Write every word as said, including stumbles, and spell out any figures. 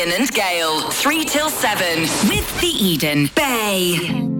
Ian and Gail, three till seven, with the Eden Bay.